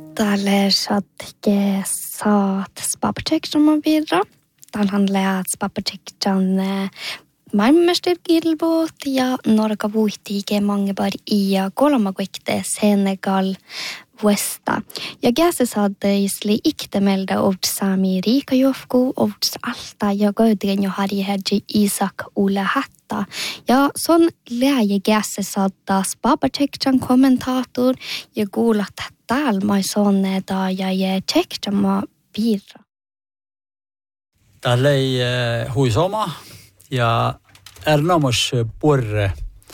Tälle satke saat Spapaceksan virra. Tällä handlaa Spapaceksan maailmanmästarkilpailut ja Norge voitti mange bar ja kolmakuikte Senegal vuesta. Ja käsi saadisli iktemelda Sami Riika Jofku, alta ja Gödren jo Harri Hedji Isak Ole Hatta. Ja son läge käsi saada Spapaceksan kommentator ja kuulat täällä mai sonne da ja tsektsama virra. Täällä ei huisoma ja erinomus purre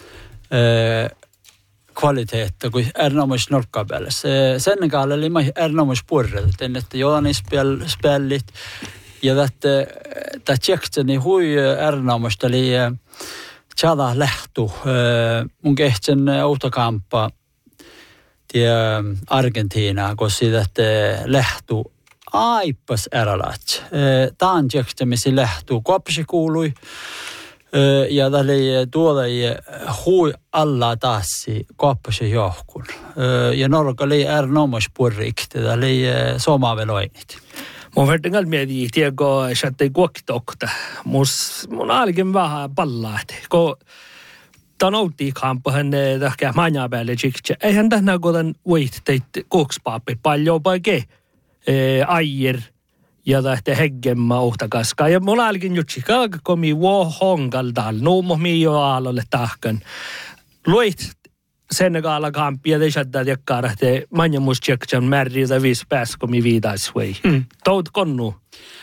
kvaliteetta kuin erinomus norkkapäällä. Senegal oli erinomus purre, että joani spellit ja että tsektseni hui erinomus oli tjada lähtu mun kehtsen autokamppa tie Argentiina, kun siitä lähtu aipas äräläts. Taan tsekstämisi lähtu kopsi kuului ja täli tuolla hui alla tassi kopsi johkun. Ja Norge oli erinomus purrikti, täli somaveloinit. Mun verran mieti, tiedätkö, että ei kuoktokta. Mun alkin vähän pallaat, kun tanoutti kampahan tähkä manja päälle tsikse. Eihän tähnä kodan voitteit kokspaapi paljon paike aier ja tähtä heggemma ohtakaskaa. Ja mulla alkin jutsi kaakakomi hongal nuumo miio aalolle tahkan. Luit Senegala kampi ja teisäätä jakkaara, että manja muus tseksen märri tai viisi pääskomi viidaisvei. Tout konnu.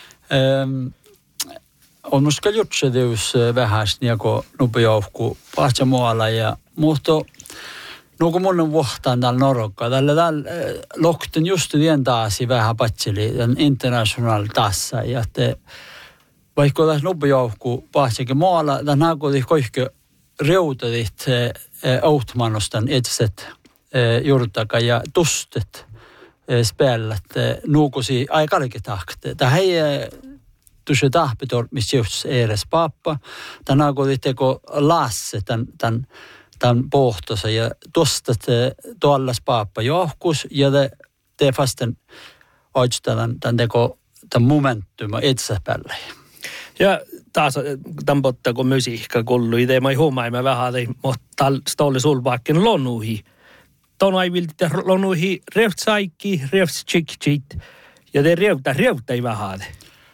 On musta jutsedeus vähäs niinku nupejoukku pahtsa muualla ja mutta nuku mun vuohtaan täällä Norokka. Tällä lokten just tien taasi vähän patseli international tassa ja että vaikka tässä nupejoukku pahtsakin muualla tämän hakuuti koihke reutadit outmanostan etset juurtaka ja tustet spellat nukusi aikallekin tahte. Tämä ei tuossa tahpetor, missä just edes pappa. Tämä on teko lasse tämän pohtossa ja tuosta tuollas pappa johkus ja te vasten oikeastaan tämän teko tämän momentuma etsäpälle. Ja taas tämän pottako musiikka kullu. Itse mä huomaamme vähän, mutta stolle sulpaakin lonnuihin. Tuon ei viltä lonnuihin revtsaikki, revtsikit ja te reuta ei vähän.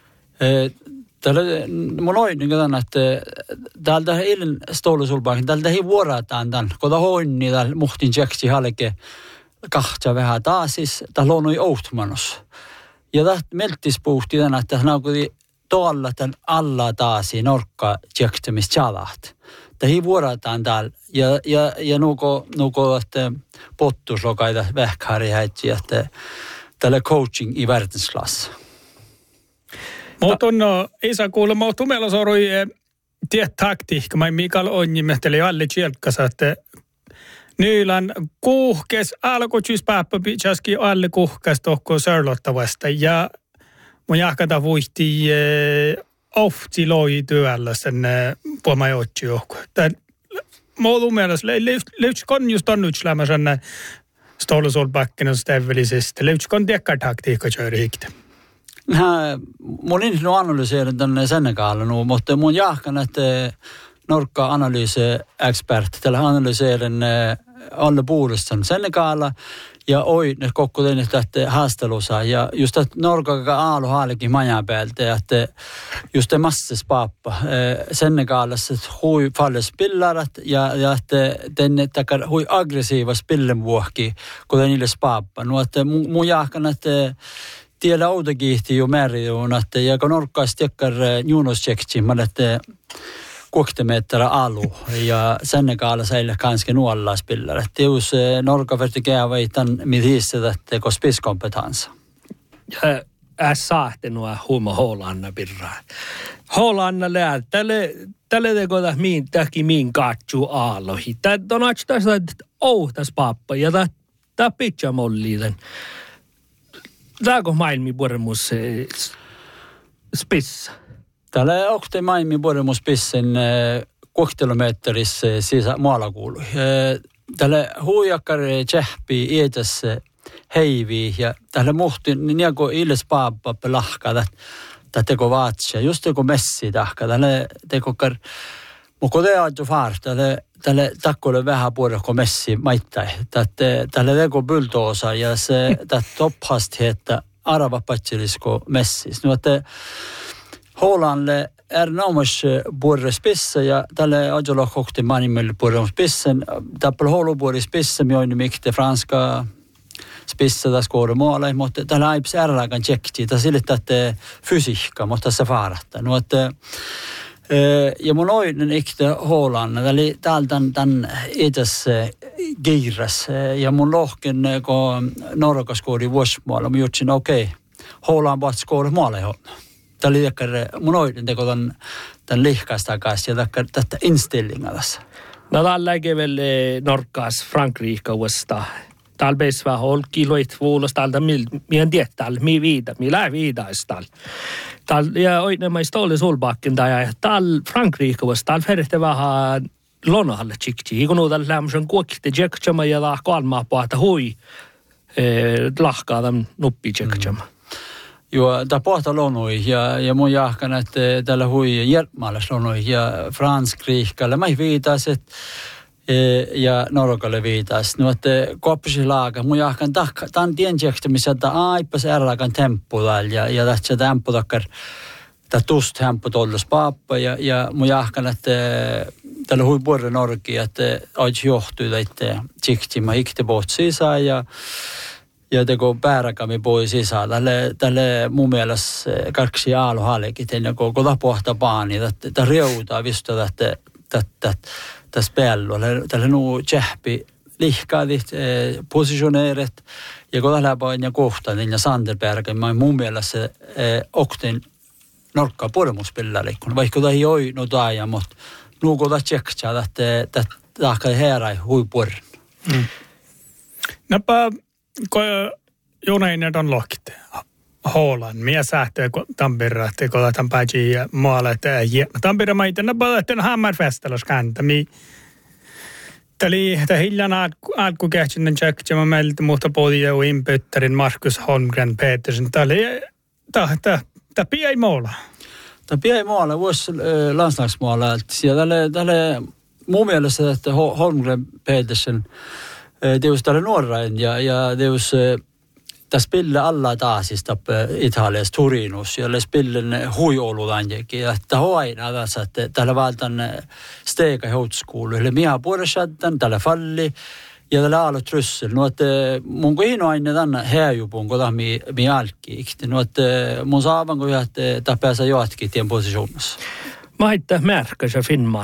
Täällä mun oin niin kuin että täältä eilen stollusulpaakin, täältä ei vuorataan tämän, kun tämä hoinni täällä muhtin tseksi halke kahtsa vähän taasis, täällä on noin outmanos. Ja tämä melttispuhti tämän, että hän on kuitenkin tuolla tämän alla taasi norkka tsekstämistä tjalaht. Tämä ei vuorataan täällä ja nuko että pottuslokaita vähkäri häitsi, että täällä coaching i världsklass. Mutta ei saa kuulla, mutta meillä sorui tiet taktiikka. Mä Mikael Onjimehteli alle tjelkkasa, että nyylän kuhkes alkutsys päppä pitsäski alle kuhkes tohko sörlottavasta. Ja mun jahkata vuihti ofti loi työllä sen puomajoitsi johku. Mulla mielestä löytsikon just on nyt slämmä stollusolbacken stävvelisistä. Löytsikon tiekkar taktiikka kööriiktä. Mun insin analyseerin tänne Senegalin, mutta mun jahkan, että Norkka analyyse-expert, tällä analyseerin alle puolestaan Senegala ja oi ne kokku tein että haastelussa ja just että Norkka aalu haalikin majan päältä, että just te masses pappa Senegalassa hui falles pillarat ja että tänne takar hui aggressiivas pillenvuohki, kuten niille pappa. No että mun jahkan, että tiellä autokiihti jo määriin, että ja kun Norkkaisi tekkar juunostsekti, mä olette kuoktemeetterä alu ja Senegaala säille kanske nuollaspillare. Että jos Norkka verti käydä tämän mithissä, että kun spiskompetansa. Ja saatte nuo huuma Hollanna pirraa. Hollanna lää, tälle tekoda miin katsu aallohi. Tämä on aina ouhtas pappa ja tämä pitää molliin. Tämäkö maailmi puremus spissa? Täällä onko maailmi puremus spissin 6 kilometrissä maalakuului. Täällä huijakkari tsehpi iätässä heiviä ja tälle muhti niin kuin illes paappa lahka että teko vaatsia just teko messi tahka tälle teko mutta det är ju fart tälle takkolle vähän puolella messi maittai tälle teko bulldoosa ja se topphast heter aravapatsilisko messis nu että Hollandle nomas borre spissa ja tälle ajalla kokti manimel borre spissen tappel holo borre spissa mjön mikte franska spissa där skåra måla mutta tällä aips ärragan tjekti ta sille että fysiikka mutta se faaratta nu että ja mun oinen ikte Holland eli tän edes giras ja mun lohken kun Norka skåri vuosmål om jutsin okei Holland vart skåra mål ihop tällä mun oinen teko tän lihkasta kanssa ja tätä inställningar tässä no täällä lägger väl Norkas Frankrike vasta täällä besvä holkiloit vuolos täältä mien tietäällä mi viida mi lää viidaistal täällä ja oinen mai stolle solbacken där täällä Frankrike vasta täällä färte vähän lonahalle chikti kun täällä lämsen kuokte jekchama ja la kalma paata hui lahkaa tämän nuppi jekchama joo ta pohta lonoi ja mun jahkan että tällä hui järmaalas lonoi ja Frankrikalle mai viidaset ja Norkalle viitas. No, että koppisilaaga, mun jahkan tämän tienjekti, missä aipas ärrakan temppuudella ja tähtsä temppuudakkar, tämä tust temppu tollas paappa ja mun jahkan, että tällä hui puolella Norki, että aitsi johtuu, että tsikti mä ikti poht sisään ja teko pääräkami pois sisään. Tälle mun mielestä kaksi aaluhalekit, ennen kuin kota pohta paani, että reutaa visto, että tässä pello. Tällä nuu tjähpi lihkaadit, positioneeret ja kun tällä pain ja kohtaan ja Sanderbergen, mä mun mielestä okten norkkaa puolemuspillari, kun vaikka tämä ei ole no taia, mutta nuu kun tämä tjekkää, että tahkai heräi huipuorin. Näpä, kun junainen on lohkit. Holland, minä sähtöä Tampere, että kun tämän pääsi maalle, että Tampere maita, no paljon Hammerfestelos käntä. Tämä hiljan alkukähtinen tjekkäämä meiltä muuta podia ja inpyttärin Markus Holmgren Petersen. Tämä pieni muulla. Tämä pieni muulla, vuosi landslagsmåla. Ja tälle mun mielestä, että Holmgren Petersen, teus tälle nuorain ja teus tässä spiller alla taasista Italiassa Turinus ja le spiller huiolulanjekin ja että hoina tässä että tällä valtan stega högskola eller minä puolestaan tällä falli ja tällä alo trussel no että mun kuin aina tänne häjupun kun mi alki no että mun saavan kun että pääsee jatkin tien positionissa mä itse märkäs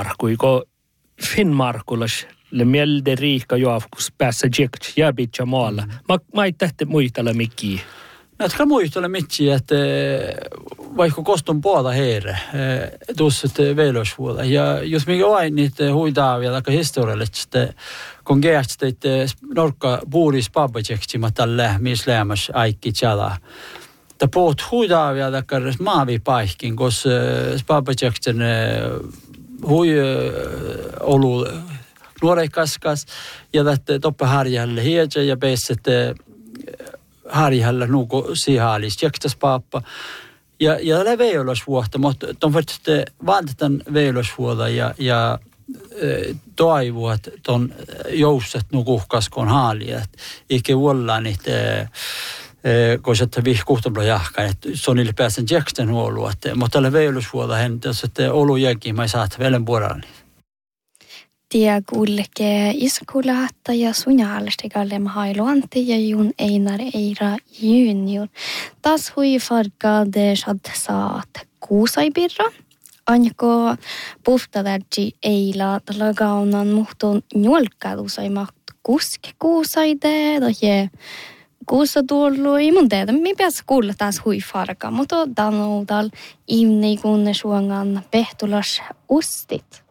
Finnmarkulas le mielde riika joafkus päässä jekt ja bitcha maalla. Mä ei tähti muistella mikkiä. Näetkö muistella mikkiä, että vaikka koston puolta heire, tuossa veilosvuolla. Ja jos mikä vain niitä huitaa vielä aika historiallisesti, kun kehtsi, että norkka puhulis pappajektima tällä, missä lämmäs aikki tjala. Tämä puhut huitaa vielä aika maavipaihkin, koska pappajektin hui olu nuoreikaskas ja tätä toppe harjalle hiedä ja beisset harjalle nuuko sihaalis jäktäs paappa. Ja tällä veilosvuotta, mutta on varten vantetan veilosvuotta ja toivuat ton jousset nukuhkas kun haalia. Eikä olla niitä kun se vihkuhtamalla jahka, että se on niille pääsen jäksten huolua. Mutta tällä veilosvuotta että olu jäkin, mä ei saa velen puolella. Tiä kuulke iskoulahatta ja sunjaalistikalle mahailuanti ja jun Einar Eira junior. Tas hui farkade shad saat kuusaibirra. Anjako puhtadärji eila talagaunan muhtun njolkadusaimat kuske kuusaide ja kuussa tullut ei mun tehdä. Me päässä kuulla taas hui farka, mutta tänään ivni kunne suongan pehtulas ustit.